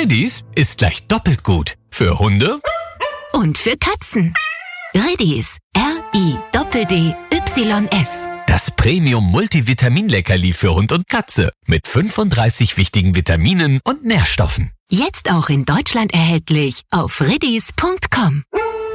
Riddies ist gleich doppelt gut. Für Hunde und für Katzen. Riddies. RIDDYS. Das Premium-Multivitamin-Leckerli für Hund und Katze mit 35 wichtigen Vitaminen und Nährstoffen. Jetzt auch in Deutschland erhältlich auf riddies.com.